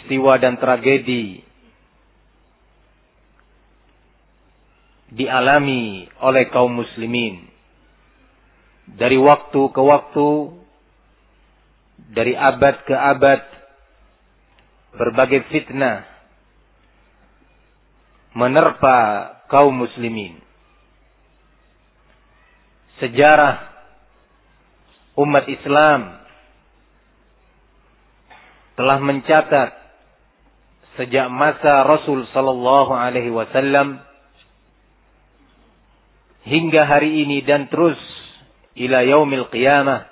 peristiwa dan tragedi dialami oleh kaum muslimin dari waktu ke waktu, dari abad ke abad. Berbagai fitnah menerpa kaum muslimin. Sejarah umat Islam telah mencatat sejak masa Rasul sallallahu alaihi wasallam hingga hari ini dan terus ila yaumil qiyamah,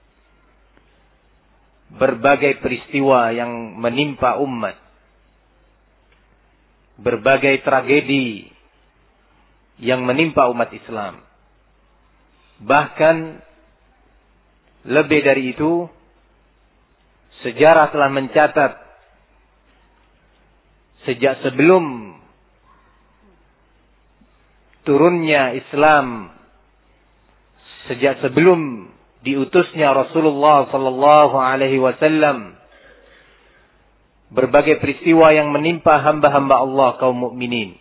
berbagai peristiwa yang menimpa umat, berbagai tragedi yang menimpa umat Islam. Bahkan lebih dari itu, sejarah telah mencatat sejak sebelum turunnya Islam, sejak sebelum diutusnya Rasulullah sallallahu alaihi wasallam, berbagai peristiwa yang menimpa hamba-hamba Allah kaum mukminin.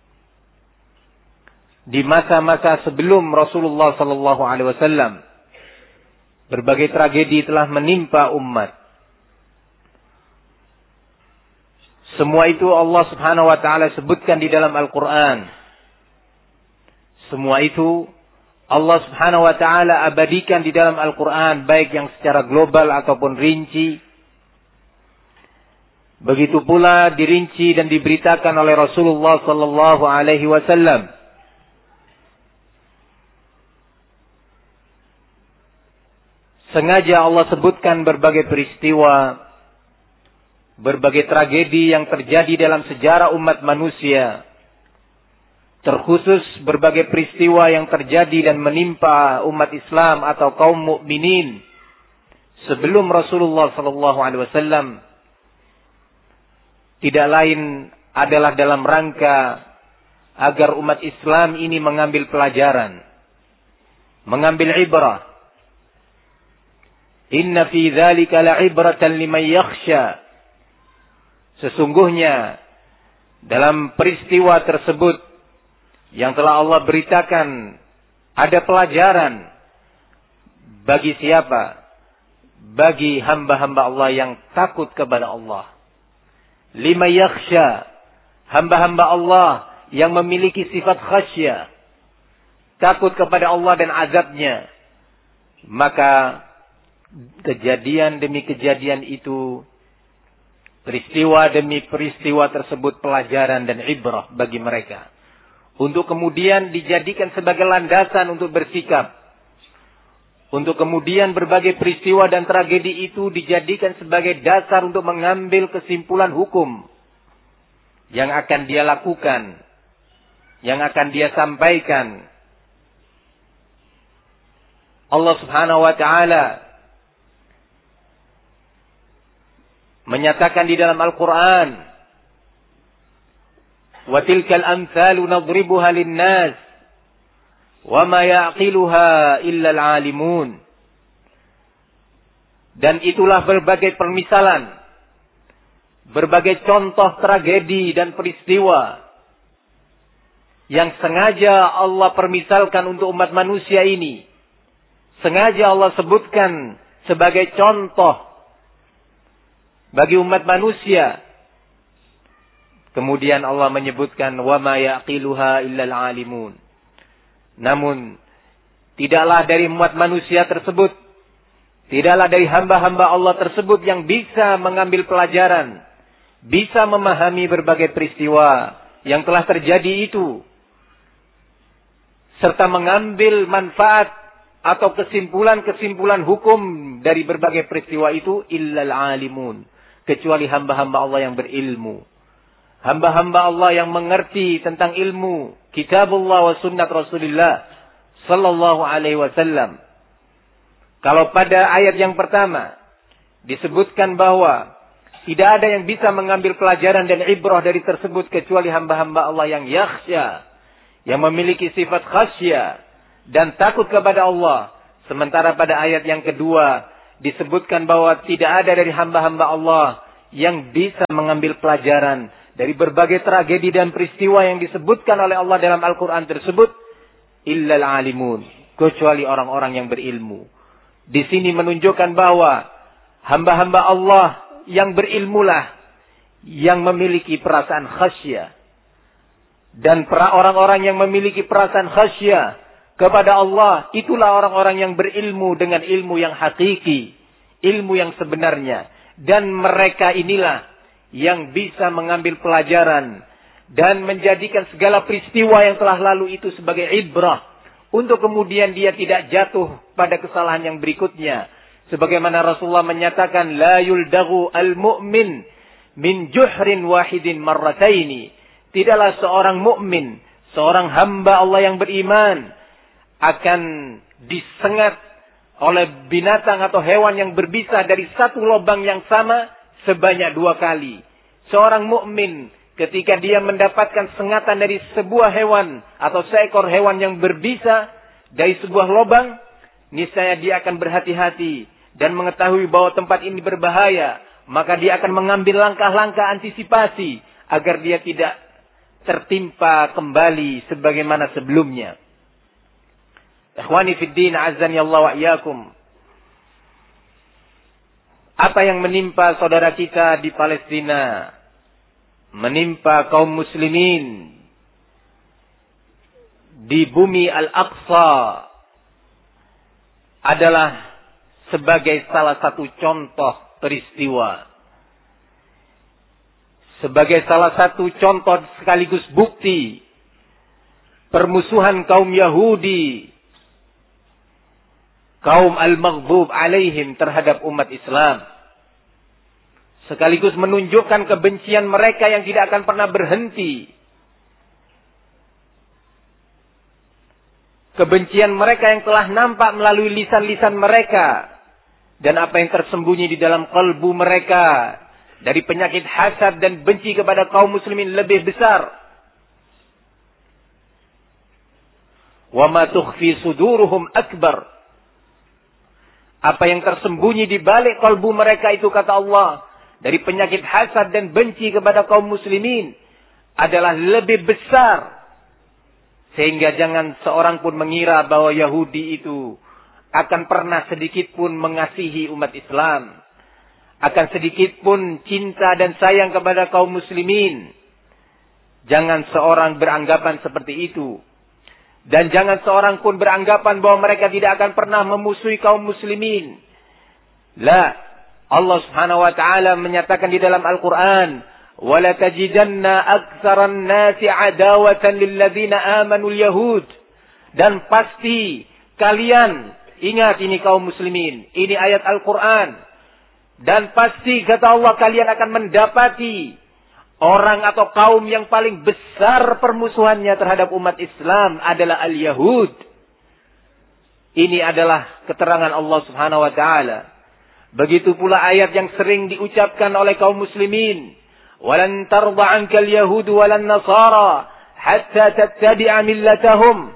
Di masa-masa sebelum Rasulullah sallallahu alaihi wasallam, berbagai tragedi telah menimpa umat. Semua itu Allah Subhanahu wa taala sebutkan di dalam Al-Qur'an. Semua itu Allah Subhanahu wa taala abadikan di dalam Al-Qur'an, baik yang secara global ataupun rinci. Begitu pula dirinci dan diberitakan oleh Rasulullah sallallahu alaihi wasallam. Sengaja Allah sebutkan berbagai peristiwa, berbagai tragedi yang terjadi dalam sejarah umat manusia. Terkhusus berbagai peristiwa yang terjadi dan menimpa umat Islam atau kaum mukminin sebelum Rasulullah sallallahu alaihi wasallam, tidak lain adalah dalam rangka agar umat Islam ini mengambil pelajaran, mengambil ibrah. Inna fi dzalika la'ibratan liman yakhsha. Sesungguhnya dalam peristiwa tersebut yang telah Allah beritakan, ada pelajaran bagi siapa? Bagi hamba-hamba Allah yang takut kepada Allah. Lima yakhsha, hamba-hamba Allah yang memiliki sifat khasyah, takut kepada Allah dan azabnya. Maka kejadian demi kejadian itu, peristiwa demi peristiwa tersebut pelajaran dan ibrah bagi mereka, untuk kemudian dijadikan sebagai landasan untuk bersikap. Untuk kemudian berbagai peristiwa dan tragedi itu dijadikan sebagai dasar untuk mengambil kesimpulan hukum yang akan dia lakukan, yang akan dia sampaikan. Allah Subhanahu wa taala menyatakan di dalam Al-Quran, وَتِلْكَ الْأَمْثَالُ نَضْرِبُهَا لِلنَّاسِ وَمَا يَعْقِلُهَا إِلَّا الْعَالِمُونَ. Dan itulah berbagai permisalan, berbagai contoh tragedi dan peristiwa yang sengaja Allah permisalkan untuk umat manusia ini. Sengaja Allah sebutkan sebagai contoh bagi umat manusia. Kemudian Allah menyebutkan wa ma yaqiluha illal alimun. Namun tidaklah dari umat manusia tersebut, tidaklah dari hamba-hamba Allah tersebut yang bisa mengambil pelajaran, bisa memahami berbagai peristiwa yang telah terjadi itu, serta mengambil manfaat atau kesimpulan-kesimpulan hukum dari berbagai peristiwa itu illal alimun, kecuali hamba-hamba Allah yang berilmu. Hamba-hamba Allah yang mengerti tentang ilmu kitabullah wa sunnat Rasulullah sallallahu alaihi wasallam. Kalau pada ayat yang pertama disebutkan bahwa tidak ada yang bisa mengambil pelajaran dan ibrah dari tersebut kecuali hamba-hamba Allah yang yakhsha, yang memiliki sifat khasyah dan takut kepada Allah. Sementara pada ayat yang kedua disebutkan bahwa tidak ada dari hamba-hamba Allah yang bisa mengambil pelajaran dari berbagai tragedi dan peristiwa yang disebutkan oleh Allah dalam Al-Quran tersebut, illal alimun, kecuali orang-orang yang berilmu. Di sini menunjukkan bahwa hamba-hamba Allah yang berilmulah yang memiliki perasaan khasyah. Dan orang-orang yang memiliki perasaan khasyah kepada Allah, itulah orang-orang yang berilmu dengan ilmu yang hakiki, ilmu yang sebenarnya. Dan mereka inilah yang bisa mengambil pelajaran dan menjadikan segala peristiwa yang telah lalu itu sebagai ibrah, untuk kemudian dia tidak jatuh pada kesalahan yang berikutnya. Sebagaimana Rasulullah menyatakan, la yuldagu al-mu'min min juhrin wahidin marrataini. Tidaklah seorang mukmin, seorang hamba Allah yang beriman akan disengat oleh binatang atau hewan yang berbisa dari satu lubang yang sama sebanyak 2 kali. Seorang mukmin ketika dia mendapatkan sengatan dari sebuah hewan atau seekor hewan yang berbisa dari sebuah lubang, niscaya dia akan berhati-hati dan mengetahui bahwa tempat ini berbahaya. Maka dia akan mengambil langkah-langkah antisipasi agar dia tidak tertimpa kembali sebagaimana sebelumnya. Ikhwani fid din, azani Allah wa iyyakum. Apa yang menimpa saudara kita di Palestina, menimpa kaum muslimin di bumi Al-Aqsa adalah sebagai salah satu contoh peristiwa, sebagai salah satu contoh sekaligus bukti permusuhan kaum Yahudi, kaum al-maghdub alaihim terhadap umat Islam, sekaligus menunjukkan kebencian mereka yang tidak akan pernah berhenti, kebencian mereka yang telah nampak melalui lisan-lisan mereka, dan apa yang tersembunyi di dalam kalbu mereka dari penyakit hasad dan benci kepada kaum muslimin lebih besar. Wa ma tukhfi suduruhum akbar. Apa yang tersembunyi di balik kalbu mereka itu, kata Allah, dari penyakit hasad dan benci kepada kaum muslimin adalah lebih besar. Sehingga jangan seorang pun mengira bahwa Yahudi itu akan pernah sedikit pun mengasihi umat Islam, akan sedikit pun cinta dan sayang kepada kaum muslimin. Jangan seorang beranggapan seperti itu. Dan jangan seorang pun beranggapan bahwa mereka tidak akan pernah memusuhi kaum muslimin. La, Allah Subhanahu wa taala menyatakan di dalam Al-Qur'an, "Wa la tajidanna aktsaran nasi adawatan lil ladzina amanu al-yahud." Dan pasti kalian, ingat ini kaum muslimin, ini ayat Al-Qur'an. Dan pasti kata Allah, kalian akan mendapati orang atau kaum yang paling besar permusuhannya terhadap umat Islam adalah al-Yahud. Ini adalah keterangan Allah Subhanahu wa taala. Begitu pula ayat yang sering diucapkan oleh kaum muslimin, "Walan tarda 'anka al-yahud walan nasara hatta tattabi'a millatahum."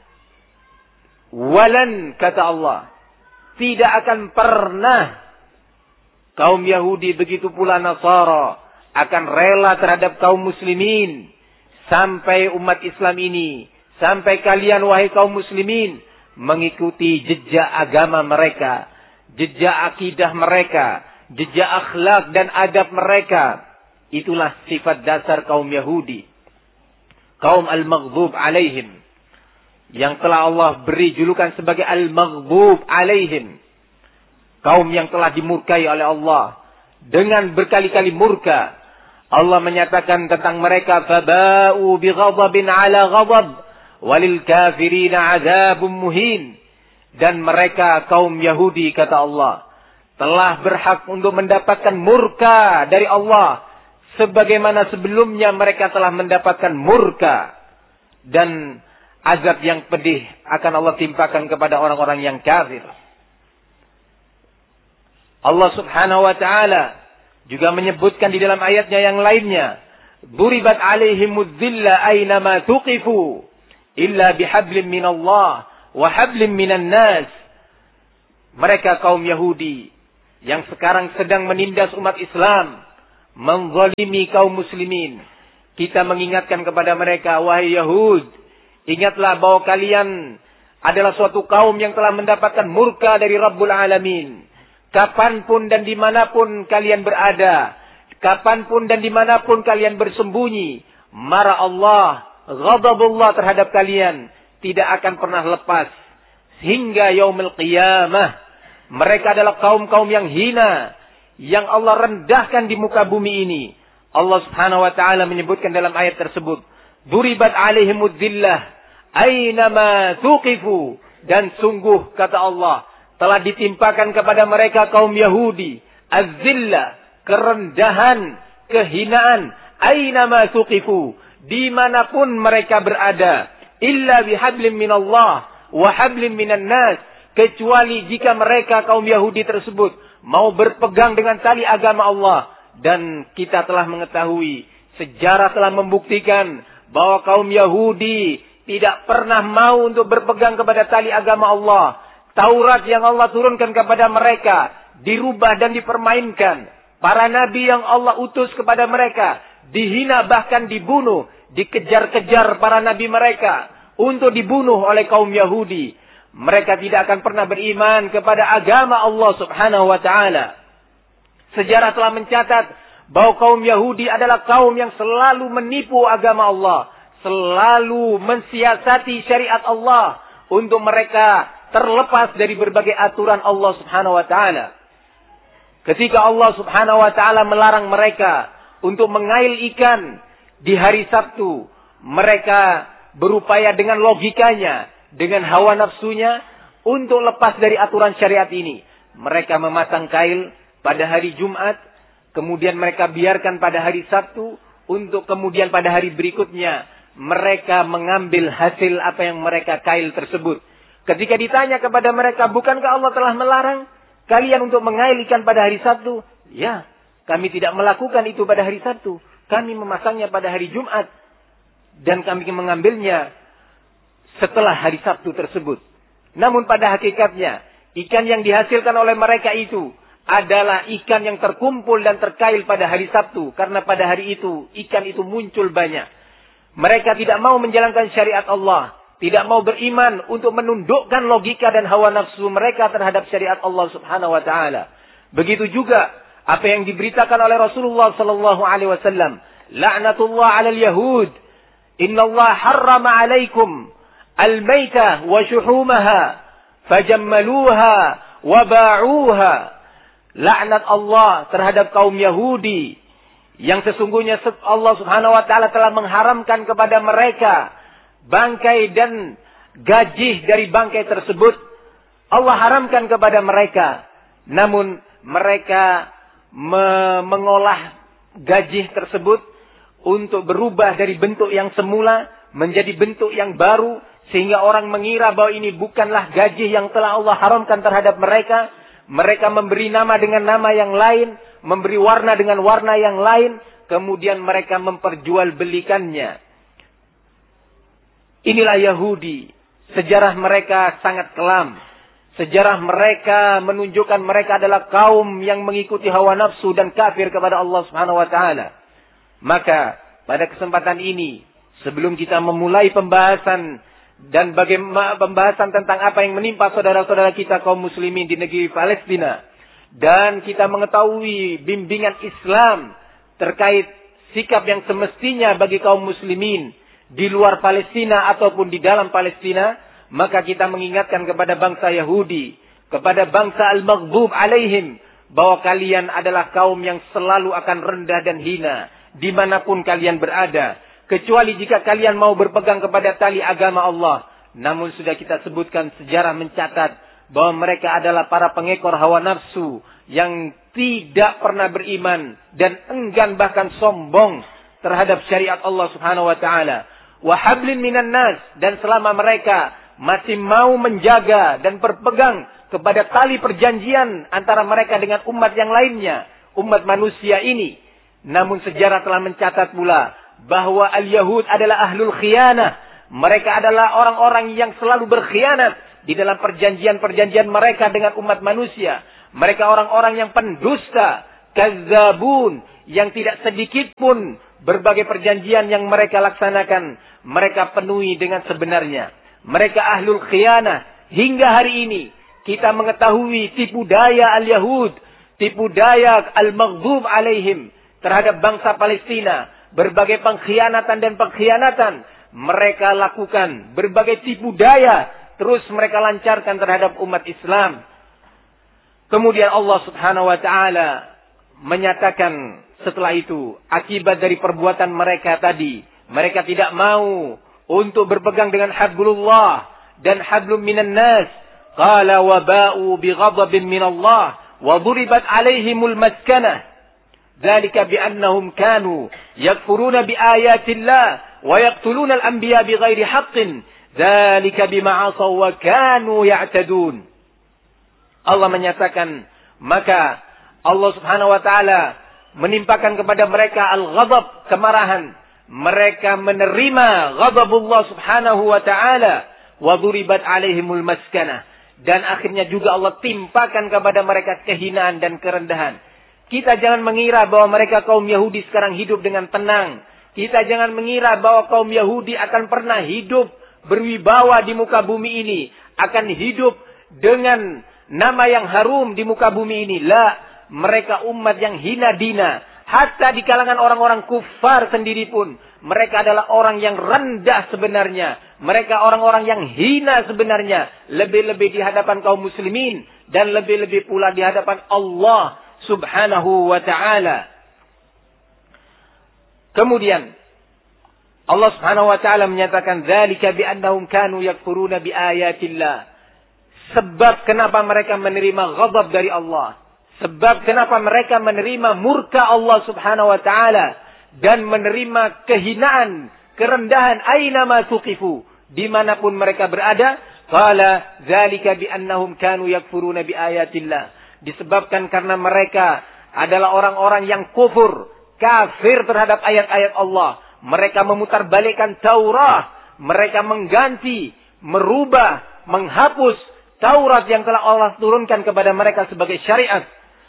Walan, kata Allah, tidak akan pernah kaum Yahudi begitu pula Nasara akan rela terhadap kaum muslimin sampai umat Islam ini, sampai kalian wahai kaum muslimin mengikuti jejak agama mereka, jejak akidah mereka, jejak akhlak dan adab mereka. Itulah sifat dasar kaum Yahudi, kaum al-maghdub alaihim, yang telah Allah beri julukan sebagai al-maghdub alaihim, kaum yang telah dimurkai oleh Allah dengan berkali-kali murka. Allah menyatakan tentang mereka, "Faba'u bighadabin 'ala ghadab walil kafirina 'adzabun muhin." Dan mereka kaum Yahudi, kata Allah, telah berhak untuk mendapatkan murka dari Allah sebagaimana sebelumnya mereka telah mendapatkan murka, dan azab yang pedih akan Allah timpakan kepada orang-orang yang kafir. Allah Subhanahu wa taala juga menyebutkan di dalam ayatnya yang lainnya, "Duribat 'alaihimudz dzilla aina ma tuqifu illa bihablin minallah wa hablin minan nas." Mereka kaum Yahudi yang sekarang sedang menindas umat Islam, menzalimi kaum muslimin. Kita mengingatkan kepada mereka, wahai Yahud, ingatlah bahwa kalian adalah suatu kaum yang telah mendapatkan murka dari Rabbul Alamin. Kapanpun dan dimanapun kalian berada, kapanpun dan dimanapun kalian bersembunyi, marah Allah, ghadabullah terhadap kalian tidak akan pernah lepas hingga yaumil qiyamah. Mereka adalah kaum-kaum yang hina, yang Allah rendahkan di muka bumi ini. Allah Subhanahu wa taala menyebutkan dalam ayat tersebut, "Duribat 'alaihimud dhillah aynama tuqifu." Dan sungguh kata Allah, telah ditimpakan kepada mereka kaum Yahudi az-zillah, kerendahan, kehinaan, aynama tuqifu, dimanapun mereka berada, illa bihablim minallah wa hablim minan nas, kecuali jika mereka kaum Yahudi tersebut mau berpegang dengan tali agama Allah. Dan kita telah mengetahui, sejarah telah membuktikan bahwa kaum Yahudi tidak pernah mau untuk berpegang kepada tali agama Allah. Taurat yang Allah turunkan kepada mereka dirubah dan dipermainkan. Para nabi yang Allah utus kepada mereka dihina, bahkan dibunuh, dikejar-kejar para nabi mereka untuk dibunuh oleh kaum Yahudi. Mereka tidak akan pernah beriman kepada agama Allah Subhanahu wa taala. Sejarah telah mencatat bahwa kaum Yahudi adalah kaum yang selalu menipu agama Allah, selalu mensiasati syariat Allah untuk mereka terlepas dari berbagai aturan Allah Subhanahu wa taala. Ketika Allah Subhanahu wa taala melarang mereka untuk mengail ikan di hari Sabtu, mereka berupaya dengan logikanya, dengan hawa nafsunya untuk lepas dari aturan syariat ini. Mereka memasang kail pada hari Jumat, kemudian mereka biarkan pada hari Sabtu, untuk kemudian pada hari berikutnya mereka mengambil hasil apa yang mereka kail tersebut. Ketika ditanya kepada mereka, bukankah Allah telah melarang kalian untuk mengail ikan pada hari Sabtu? Ya, kami tidak melakukan itu pada hari Sabtu. Kami memasangnya pada hari Jumat. Dan kami mengambilnya setelah hari Sabtu tersebut. Namun pada hakikatnya, ikan yang dihasilkan oleh mereka itu adalah ikan yang terkumpul dan terkail pada hari Sabtu. Karena pada hari itu, ikan itu muncul banyak. Mereka tidak mau menjalankan syariat Allah. Tidak mau beriman untuk menundukkan logika dan hawa nafsu mereka terhadap syariat Allah Subhanahu wa taala. Begitu juga apa yang diberitakan oleh Rasulullah sallallahu alaihi wasallam, la'natullah 'alal yahud, innallaha harrama 'alaikum al-maitah wa shuhumaha fajammaluha wa ba'uha. Laknat Allah terhadap kaum Yahudi, yang sesungguhnya Allah Subhanahu wa taala telah mengharamkan kepada mereka bangkai dan gajih dari bangkai tersebut. Allah haramkan kepada mereka. Namun mereka mengolah gajih tersebut untuk berubah dari bentuk yang semula menjadi bentuk yang baru, sehingga orang mengira bahwa ini bukanlah gajih yang telah Allah haramkan terhadap mereka. Mereka memberi nama dengan nama yang lain, memberi warna dengan warna yang lain, kemudian mereka memperjualbelikannya. Inilah Yahudi. Sejarah mereka sangat kelam. Sejarah mereka menunjukkan mereka adalah kaum yang mengikuti hawa nafsu dan kafir kepada Allah Subhanahu wa taala. Maka pada kesempatan ini, sebelum kita memulai pembahasan dan bagaimana pembahasan tentang apa yang menimpa saudara-saudara kita kaum muslimin di negeri Palestina, dan kita mengetahui bimbingan Islam terkait sikap yang semestinya bagi kaum muslimin di luar Palestina ataupun di dalam Palestina, maka kita mengingatkan kepada bangsa Yahudi, kepada bangsa al-maghdub alaihim, bahwa kalian adalah kaum yang selalu akan rendah dan hina dimanapun kalian berada, kecuali jika kalian mau berpegang kepada tali agama Allah. Namun sudah kita sebutkan, sejarah mencatat bahwa mereka adalah para pengekor hawa nafsu yang tidak pernah beriman dan enggan bahkan sombong terhadap syariat Allah Subhanahu wa taala. Wa hablin minan nas, dan selama mereka masih mau menjaga dan berpegang kepada tali perjanjian antara mereka dengan umat yang lainnya, umat manusia ini. Namun sejarah telah mencatat pula bahwa al-Yahud adalah ahlul khiyanah. Mereka adalah orang-orang yang selalu berkhianat di dalam perjanjian-perjanjian mereka dengan umat manusia. Mereka orang-orang yang pendusta. Kazzabun, yang tidak sedikit pun berbagai perjanjian yang mereka laksanakan, mereka penuhi dengan sebenarnya. Mereka ahlul khiyanah. Hingga hari ini, kita mengetahui tipu daya al-Yahud, tipu daya al-maghdub alaihim terhadap bangsa Palestina. Berbagai pengkhianatan dan pengkhianatan mereka lakukan. Berbagai tipu daya terus mereka lancarkan terhadap umat Islam. Kemudian Allah Subhanahu wa ta'ala menyatakan setelah itu, akibat dari perbuatan mereka tadi, mereka tidak mau untuk berpegang dengan hablullah dan hablum minan nas. Qala wa ba'u bi ghadabin min Allah wa duribat alaihimul maskanah. Dzalika bi annahum kanu yakfuruna bi ayatillah wa yaqtuluna al-anbiya bighairi haqqin. Dzalika bima 'asaw wa kanu ya'tadun. Allah menyatakan, maka Allah Subhanahu wa taala menimpakan kepada mereka al-ghadab, kemarahan. Mereka menerima ghadabullah Subhanahu wa taala wa duribat alaihimul maskanah, dan akhirnya juga Allah timpakan kepada mereka kehinaan dan kerendahan. Kita jangan mengira bahwa mereka kaum Yahudi sekarang hidup dengan tenang. Kita jangan mengira bahwa kaum Yahudi akan pernah hidup berwibawa di muka bumi ini, akan hidup dengan nama yang harum di muka bumi ini. La, mereka umat yang hina dina. Hatta di kalangan orang-orang kufar sendiri pun, mereka adalah orang yang rendah sebenarnya. Mereka orang-orang yang hina sebenarnya. Lebih-lebih di hadapan kaum muslimin, dan lebih-lebih pula di hadapan Allah Subhanahu wa ta'ala. Kemudian Allah Subhanahu wa ta'ala menyatakan, dzalika bi annahum kanu yakfuruna bi ayatillah. Sebab kenapa mereka menerima ghadab dari Allah, sebab kenapa mereka menerima murka Allah Subhanahu wa ta'ala, dan menerima kehinaan, kerendahan, aina ma tuqifu, dimanapun mereka berada. Qala dzalika bi annahum kanu yakfuruna bi ayatillah. Disebabkan karena mereka adalah orang-orang yang kufur, kafir terhadap ayat-ayat Allah. Mereka memutarbalikkan Taurat, mereka mengganti, merubah, menghapus Taurat yang telah Allah turunkan kepada mereka sebagai syariat.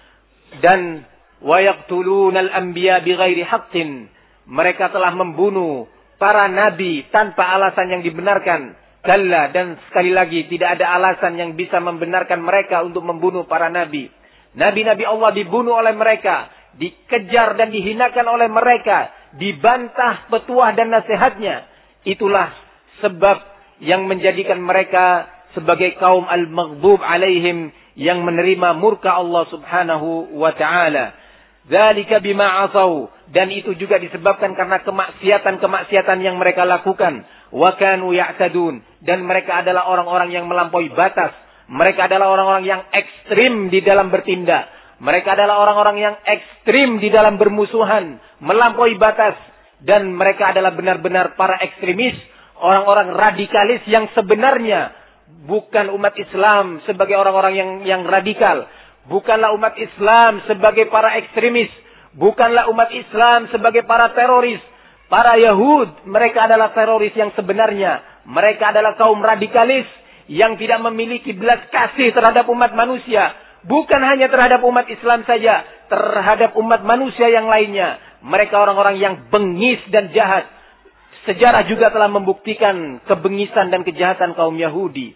Dan wa yaqtulunal anbiya bighairi haqqin. Mereka telah membunuh para nabi tanpa alasan yang dibenarkan. Kalla, dan sekali lagi tidak ada alasan yang bisa membenarkan mereka untuk membunuh para nabi. Nabi-nabi Allah dibunuh oleh mereka, dikejar dan dihinakan oleh mereka, dibantah petuah dan nasihatnya. Itulah sebab yang menjadikan mereka sebagai kaum al-maghdub alaihim, yang menerima murka Allah Subhanahu wa ta'ala. Dzalika bima 'asaw, dan itu juga disebabkan karena kemaksiatan-kemaksiatan yang mereka lakukan. Wa kanu ya'tadun, dan mereka adalah orang-orang yang melampaui batas. Mereka adalah orang-orang yang ekstrim di dalam bertindak. Mereka adalah orang-orang yang ekstrim di dalam bermusuhan, melampaui batas. Dan mereka adalah benar-benar para ekstremis, orang-orang radikalis yang sebenarnya bukan umat Islam sebagai orang-orang yang radikal. Bukanlah umat Islam sebagai para ekstremis. Bukanlah umat Islam sebagai para teroris. Para Yahud, mereka adalah teroris yang sebenarnya. Mereka adalah kaum radikalis yang tidak memiliki belas kasih terhadap umat manusia. Bukan hanya terhadap umat Islam saja, terhadap umat manusia yang lainnya. Mereka orang-orang yang bengis dan jahat. Sejarah juga telah membuktikan kebengisan dan kejahatan kaum Yahudi.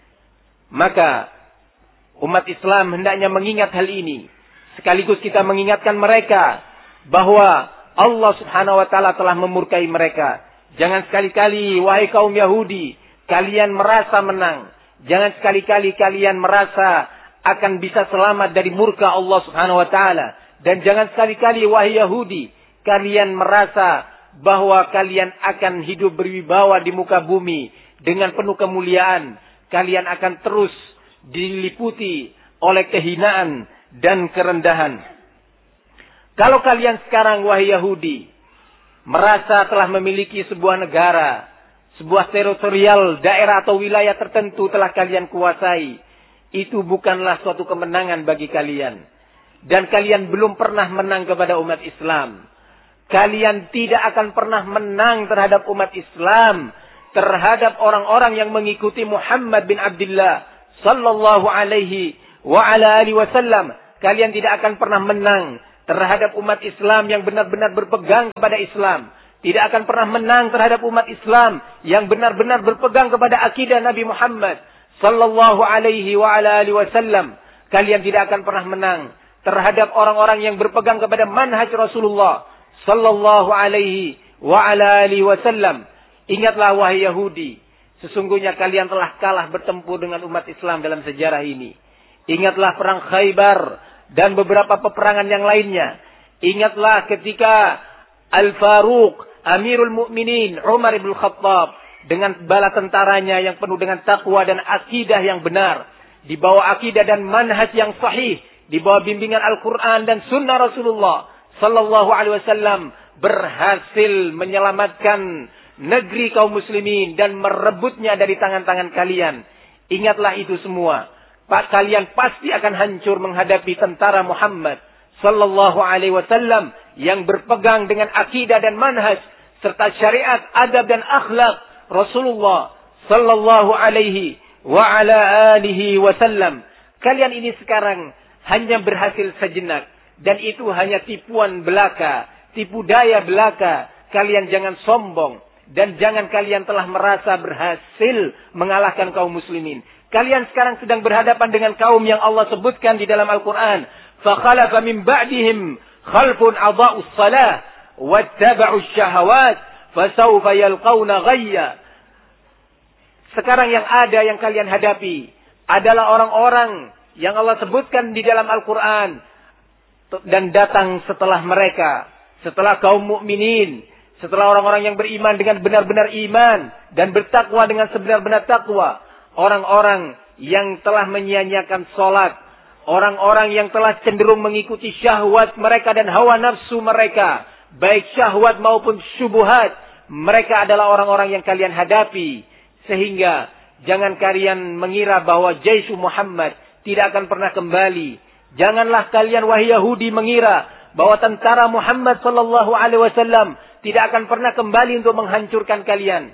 Maka umat Islam hendaknya mengingat hal ini. Sekaligus kita mengingatkan mereka bahwa Allah Subhanahu wa ta'ala telah memurkai mereka. Jangan sekali-kali, wahai kaum Yahudi, kalian merasa menang. Jangan sekali-kali kalian merasa akan bisa selamat dari murka Allah Subhanahu wa ta'ala. Dan jangan sekali-kali, wahai Yahudi, kalian merasa bahwa kalian akan hidup berwibawa di muka bumi dengan penuh kemuliaan. Kalian akan terus diliputi oleh kehinaan dan kerendahan. Kalau kalian sekarang, wahai Yahudi, merasa telah memiliki sebuah negara, sebuah teritorial, daerah atau wilayah tertentu telah kalian kuasai, itu bukanlah suatu kemenangan bagi kalian. Dan kalian belum pernah menang kepada umat Islam. Kalian tidak akan pernah menang terhadap umat Islam, terhadap orang-orang yang mengikuti Muhammad bin Abdullah sallallahu alaihi wa ala alihi wasallam. Kalian tidak akan pernah menang terhadap umat Islam yang benar-benar berpegang kepada Islam. Tidak akan pernah menang terhadap umat Islam yang benar-benar berpegang kepada akidah Nabi Muhammad sallallahu alaihi wa ala alihi wasallam. Kalian tidak akan pernah menang terhadap orang-orang yang berpegang kepada manhaj Rasulullah sallallahu alaihi wa ala alihi wasallam. Ingatlah wahai Yahudi, sesungguhnya kalian telah kalah bertempur dengan umat Islam dalam sejarah ini. Ingatlah perang Khaybar dan beberapa peperangan yang lainnya. Ingatlah ketika Al-Faruq, Amirul Mukminin Umar ibn Khattab dengan bala tentaranya yang penuh dengan takwa dan akidah yang benar, di bawah akidah dan manhaj yang sahih, di bawah bimbingan Al-Quran dan Sunnah Rasulullah sallallahu alaihi wasallam, berhasil menyelamatkan negeri kaum muslimin dan merebutnya dari tangan-tangan kalian. Ingatlah itu semua. Kalian pasti akan hancur menghadapi tentara Muhammad sallallahu alaihi wasallam yang berpegang dengan akidah dan manhaj serta syariat, adab dan akhlak Rasulullah sallallahu alaihi wa ala alihi wasallam. Kalian ini sekarang hanya berhasil sejenak dan itu hanya tipuan belaka, tipu daya belaka. Kalian jangan sombong dan jangan kalian telah merasa berhasil mengalahkan kaum muslimin. Kalian sekarang sedang berhadapan dengan kaum yang Allah sebutkan di dalam Al-Quran. فَخَلَفَ مِنْ بَعْدِهِمْ خَلْفٌ أَضَاءُوا الصَّلَاةَ وَاتَّبَعُوا الشَّهَوَاتِ فَسَوْفَ يَلْقَوْنَ غَيًّا. Sekarang yang ada yang kalian hadapi adalah orang-orang yang Allah sebutkan di dalam Al-Quran dan datang setelah mereka, setelah kaum mukminin, setelah orang-orang yang beriman dengan benar-benar iman dan bertakwa dengan sebenar-benar takwa. Orang-orang yang telah menyia-nyiakan sholat. Orang-orang yang telah cenderung mengikuti syahwat mereka dan hawa nafsu mereka. Baik syahwat maupun syubuhat. Mereka adalah orang-orang yang kalian hadapi. Sehingga jangan kalian mengira bahwa Jaish Muhammad tidak akan pernah kembali. Janganlah kalian wahai Yahudi mengira bahwa tentara Muhammad sallallahu alaihi wasallam tidak akan pernah kembali untuk menghancurkan kalian.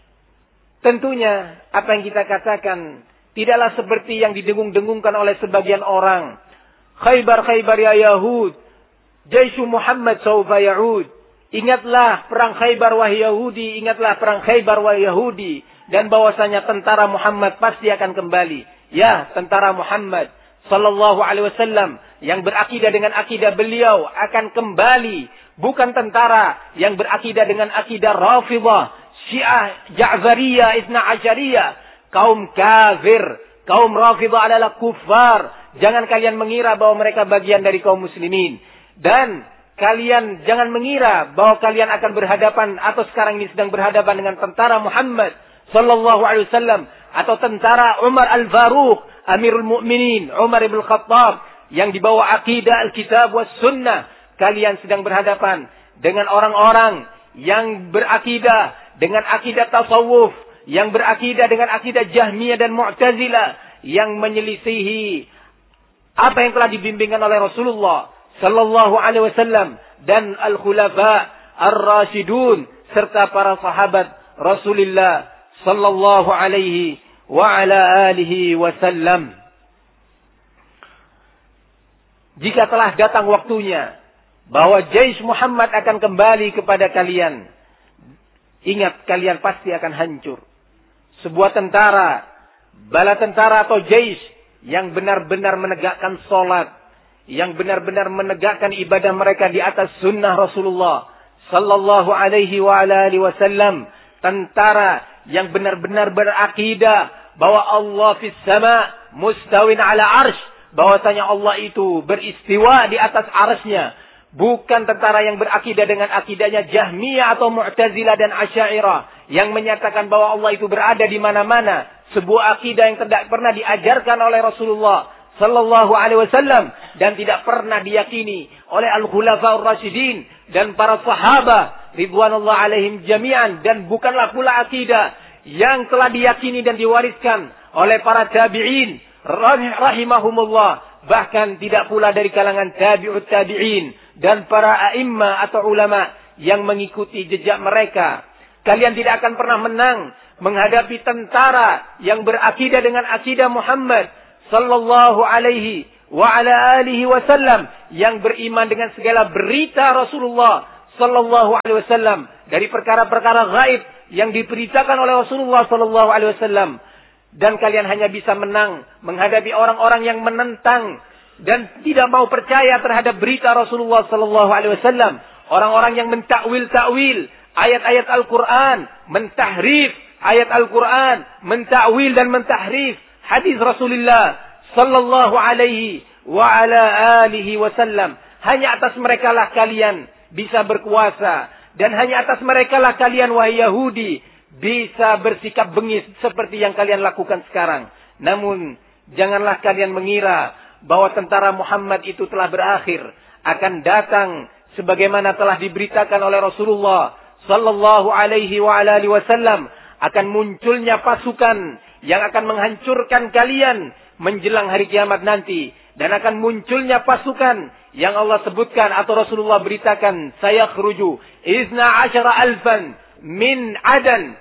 Tentunya apa yang kita katakan tidaklah seperti yang didengung-dengungkan oleh sebagian orang. Khaybar ya Yahud, Jaish Muhammad sawfa ya'ud. Ingatlah perang Khaybar wahai Yahudi, ingatlah perang Khaybar wahai Yahudi, dan bahwasanya tentara Muhammad pasti akan kembali. Ya, tentara Muhammad sallallahu alaihi wasallam yang berakidah dengan akidah beliau akan kembali, bukan tentara yang berakidah dengan akidah Rafidhah, Syiah, Ja'fariyah, Ithna Asyariyah, kaum kafir, kaum Rafidhah adalah kufar. Jangan kalian mengira bahwa mereka bagian dari kaum muslimin. Dan kalian jangan mengira bahwa kalian akan berhadapan atau sekarang ini sedang berhadapan dengan tentara Muhammad sallallahu alaihi wasallam atau tentara Umar Al-Faruq, Amirul Mukminin Umar ibn Khattab yang dibawa akidah Alkitab was Sunnah. Kalian sedang berhadapan dengan orang-orang yang berakidah dengan akidah tasawuf, yang berakidah dengan akidah Jahmiyah dan Mu'tazilah, yang menyelisihi apa yang telah dibimbingkan oleh Rasulullah sallallahu alaihi wasallam dan al-khulafa ar-rasyidun serta para sahabat Rasulullah sallallahu alaihi wa ala alihi wasallam. Jika telah datang waktunya bahwa Jaish Muhammad akan kembali kepada kalian, ingat kalian pasti akan hancur. Sebuah tentara, bala tentara atau Jaish yang benar-benar menegakkan solat, yang benar-benar menegakkan ibadah mereka di atas sunnah Rasulullah sallallahu alaihi wa ala alihi wasallam. Tentara yang benar-benar berakidah bahwa Allah fis sama mustawin ala arsh, bahwasanya Allah itu beristiwa di atas arsy-Nya. Bukan tentara yang berakidah dengan akidahnya Jahmiyah atau Mu'tazilah dan Asy'ariyah yang menyatakan bahwa Allah itu berada di mana-mana. Sebuah akidah yang tidak pernah diajarkan oleh Rasulullah sallallahu alaihi wasallam dan tidak pernah diyakini oleh al-khulafa'ur rasyidin dan para sahabat ridwanullah alaihim jami'an, dan bukanlah pula akidah yang telah diyakini dan diwariskan oleh para tabi'in rahimahumullah, bahkan tidak pula dari kalangan tabi'ut tabi'in dan para a'immah atau ulama yang mengikuti jejak mereka. Kalian tidak akan pernah menang menghadapi tentara yang berakidah dengan akidah Muhammad sallallahu alaihi wa ala alihi wasallam, yang beriman dengan segala berita Rasulullah sallallahu alaihi wasallam dari perkara-perkara gaib yang diberitakan oleh Rasulullah sallallahu alaihi wasallam. Dan kalian hanya bisa menang menghadapi orang-orang yang menentang dan tidak mau percaya terhadap berita Rasulullah sallallahu alaihi wasallam. Orang-orang yang mentakwil-takwil ayat-ayat Al-Quran, mentahrif ayat Al-Quran, mentakwil dan mentahrif hadis Rasulullah sallallahu alaihi wa ala alihi wasallam. Hanya atas mereka lah kalian bisa berkuasa, dan hanya atas mereka lah kalian wahai Yahudi bisa bersikap bengis seperti yang kalian lakukan sekarang. Namun janganlah kalian mengira bahwa tentara Muhammad itu telah berakhir. Akan datang sebagaimana telah diberitakan oleh Rasulullah sallallahu alaihi wa ala alihi wasallam, akan munculnya pasukan yang akan menghancurkan kalian menjelang hari kiamat nanti. Dan akan munculnya pasukan yang Allah sebutkan atau Rasulullah beritakan, saya khruju 12 alfan min adan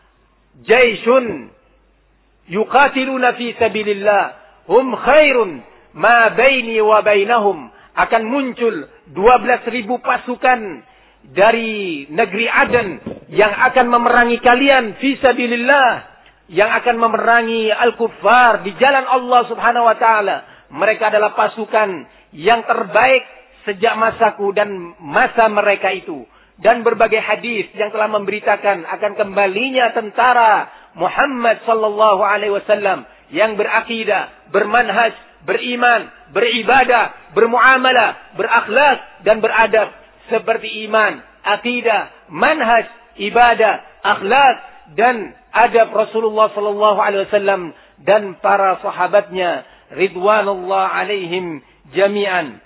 jaisun yuqatiluna fi sabilillah hum khairun ma baini wa bainahum. Akan muncul 12.000 pasukan dari negeri Aden yang akan memerangi kalian fi sabilillah, yang akan memerangi al-kuffar di jalan Allah subhanahu wa ta'ala. Mereka adalah pasukan yang terbaik sejak masaku dan masa mereka itu. Dan berbagai hadis yang telah memberitakan akan kembalinya tentara Muhammad sallallahu alaihi wasallam yang berakidah, bermanhaj, beriman, beribadah, bermuamalah, berakhlak dan beradab seperti iman, akidah, manhaj, ibadah, akhlak dan adab Rasulullah sallallahu alaihi wasallam dan para sahabatnya ridwanullah alaihim jami'an.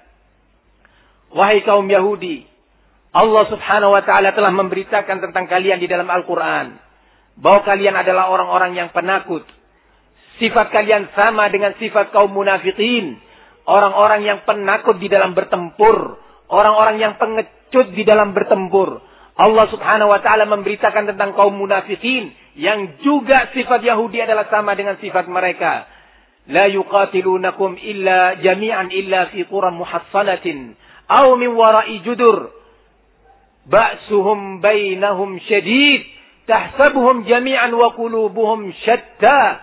Wahai kaum Yahudi, Allah subhanahu wa ta'ala telah memberitakan tentang kalian di dalam Al-Quran bahwa kalian adalah orang-orang yang penakut. Sifat kalian sama dengan sifat kaum munafikin, orang-orang yang penakut di dalam bertempur, orang-orang yang pengecut di dalam bertempur. Allah subhanahu wa ta'ala memberitakan tentang kaum munafikin yang juga sifat Yahudi adalah sama dengan sifat mereka. La yuqatilunakum illa jami'an illa fi quram muhassanatin aw min wara'i judur ba'suhum bainahum syadid tahsabuhum jami'an wa qulubuhum syatta.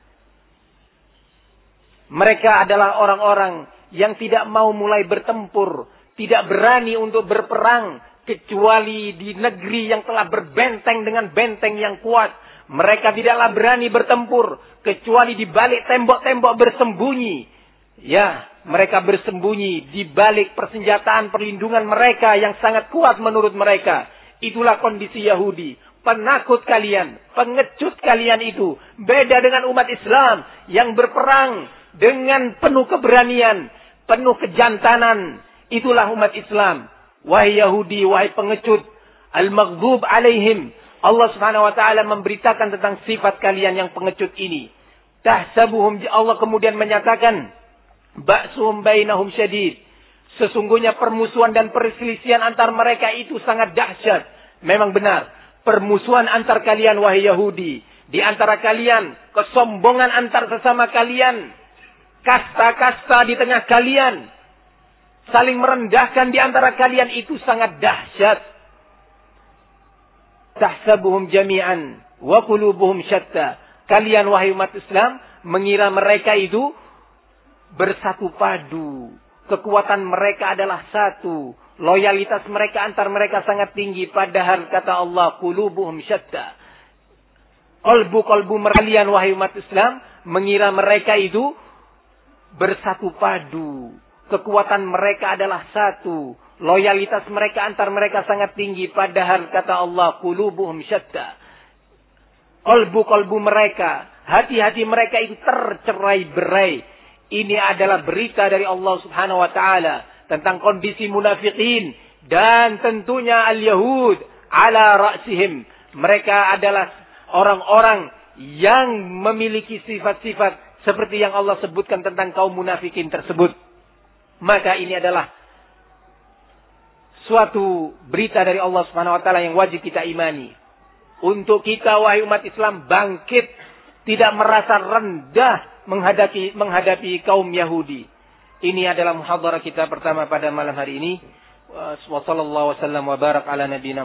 Mereka adalah orang-orang yang tidak mau mulai bertempur, tidak berani untuk berperang kecuali di negeri yang telah berbenteng dengan benteng yang kuat. Mereka tidaklah berani bertempur kecuali di balik tembok-tembok bersembunyi. Ya, mereka bersembunyi di balik persenjataan perlindungan mereka yang sangat kuat menurut mereka. Itulah kondisi Yahudi. Penakut kalian, pengecut kalian itu. Beda dengan umat Islam yang berperang dengan penuh keberanian, penuh kejantanan. Itulah umat Islam. Wahai Yahudi, wahai pengecut, al-maghdub alaihim. Allah subhanahu wa ta'ala memberitakan tentang sifat kalian yang pengecut ini. Tahsabuhum, Allah kemudian menyatakan, ba'suhum bainahum syadid. Sesungguhnya permusuhan dan perselisihan antar mereka itu sangat dahsyat. Memang benar. Permusuhan antar kalian, wahai Yahudi. Di antara kalian, kesombongan antar sesama kalian. Kasta-kasta di tengah kalian. Saling merendahkan di antara kalian itu sangat dahsyat. Tahsabuhum jami'an wa qulubuhum syatta. Kalian wahai umat Islam mengira mereka itu bersatu padu. Kekuatan mereka adalah satu. Loyalitas mereka antar mereka sangat tinggi. Padahal kata Allah, qulubuhum syatta. Qalbu kalian wahai umat Islam mengira mereka itu bersatu padu. Kekuatan mereka adalah satu. Loyalitas mereka antar mereka sangat tinggi. Padahal kata Allah, qulubuhum syatta. Qalbu mereka, hati-hati mereka itu tercerai-berai. Ini adalah berita dari Allah subhanahu wa ta'ala tentang kondisi munafikin. Dan tentunya al-Yahud ala ra'sihim. Mereka adalah orang-orang yang memiliki sifat-sifat seperti yang Allah sebutkan tentang kaum munafikin tersebut. Maka ini adalah suatu berita dari Allah subhanahu wa ta'ala yang wajib kita imani. Untuk kita wahai umat Islam bangkit. Tidak merasa rendah menghadapi kaum Yahudi. Ini adalah muhadharah kita pertama pada malam hari ini. Wa sallallahu wasallam wa barak ala nabiyina